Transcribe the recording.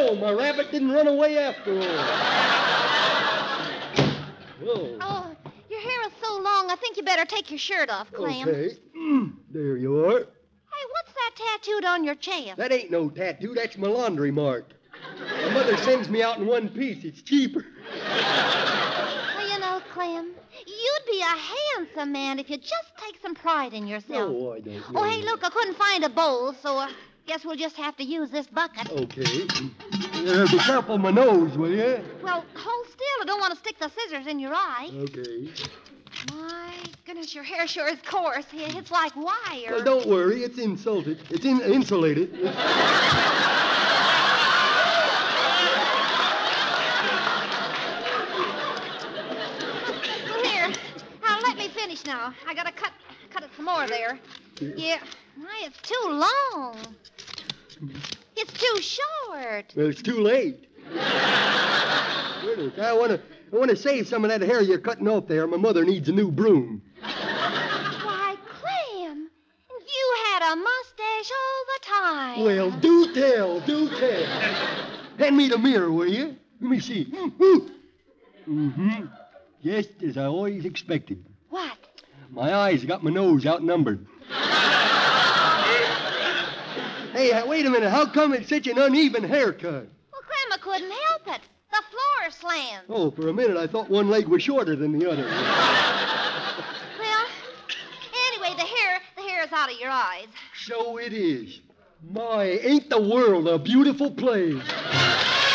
Oh, my rabbit didn't run away after all. Whoa. Oh, your hair is so long, I think you better take your shirt off, Clem. Okay. There you are. Hey, what's that tattooed on your chest? That ain't no tattoo. That's my laundry mark. My mother sends me out in one piece. It's cheaper. Well, you know, Clem, you'd be a handsome man if you just take some pride in yourself. No, I don't. Oh, hey, look, I couldn't find a bowl, so guess we'll just have to use this bucket. Okay. Be careful of my nose, will you? Well, hold still. I don't want to stick the scissors in your eye. Okay. My goodness, your hair sure is coarse. It's like wire. Well, don't worry. It's insulated. Here, now let me finish now. I gotta cut it some more there. Yeah, why, it's too long. It's too short. Well, it's too late. Goodness, I want to save some of that hair you're cutting off there. My mother needs a new broom. Why, Clem, you had a mustache all the time. Well, do tell. Hand me the mirror, will you? Let me see. Mm-hmm. Just as I always expected. What? My eyes got my nose outnumbered. Hey, wait a minute. How come it's such an uneven haircut? Well, Clem, I couldn't help it. The floor slammed. Oh, for a minute I thought one leg was shorter than the other. Well, anyway, the hair is out of your eyes. So it is. My, ain't the world a beautiful place?